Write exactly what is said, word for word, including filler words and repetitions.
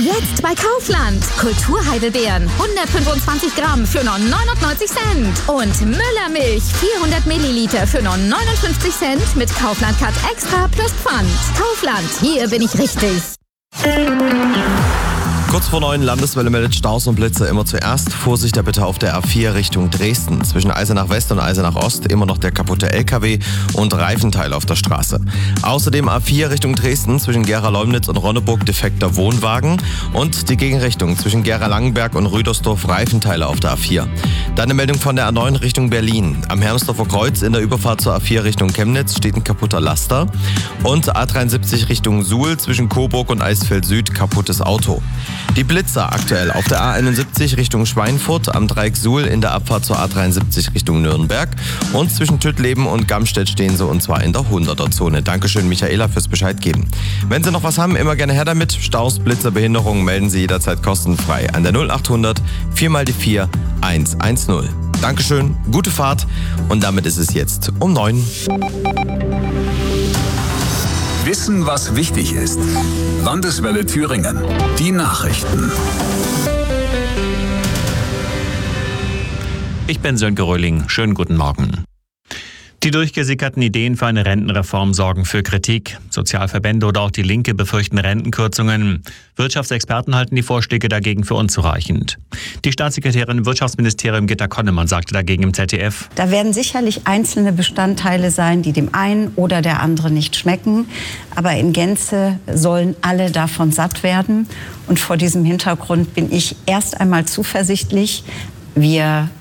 Jetzt bei Kaufland. Kulturheidelbeeren hundertfünfundzwanzig Gramm für nur neunundneunzig Cent. Und Müllermilch vierhundert Milliliter für nur neunundfünfzig Cent mit Kaufland Cut Extra plus Pfand. Kaufland, hier bin ich richtig. Kurz vor neun, Landeswelle meldet Staus und Blitze immer zuerst. Vorsicht da bitte auf der A vier Richtung Dresden. Zwischen Eisenach West und Eisenach Ost immer noch der kaputte L K W und Reifenteil auf der Straße. Außerdem A vier Richtung Dresden zwischen Gera-Leumnitz und Ronneburg defekter Wohnwagen. Und die Gegenrichtung zwischen Gera-Langenberg und Rüdersdorf Reifenteile auf der A vier. Dann eine Meldung von der A neun Richtung Berlin. Am Hermsdorfer Kreuz in der Überfahrt zur A vier Richtung Chemnitz steht ein kaputter Laster. Und A dreiundsiebzig Richtung Suhl zwischen Coburg und Eisfeld Süd kaputtes Auto. Die Blitzer aktuell auf der A einundsiebzig Richtung Schweinfurt, am Dreieck Suhl in der Abfahrt zur A dreiundsiebzig Richtung Nürnberg und zwischen Tüttleben und Gamstedt stehen sie und zwar in der hunderter-Zone. Dankeschön Michaela fürs Bescheid geben. Wenn Sie noch was haben, immer gerne her damit. Staus, Blitzer, Behinderungen melden Sie jederzeit kostenfrei an der null achthundert vier mal die vier hundertzehn. Dankeschön, gute Fahrt und damit ist es jetzt um neun. Wissen, was wichtig ist. Landeswelle Thüringen. Die Nachrichten. Ich bin Sönke Röhling. Schönen guten Morgen. Die durchgesickerten Ideen für eine Rentenreform sorgen für Kritik. Sozialverbände oder auch die Linke befürchten Rentenkürzungen. Wirtschaftsexperten halten die Vorschläge dagegen für unzureichend. Die Staatssekretärin im Wirtschaftsministerium Gitta Konnemann sagte dagegen im Z D F: Da werden sicherlich einzelne Bestandteile sein, die dem einen oder der anderen nicht schmecken. Aber in Gänze sollen alle davon satt werden. Und vor diesem Hintergrund bin ich erst einmal zuversichtlich. Wir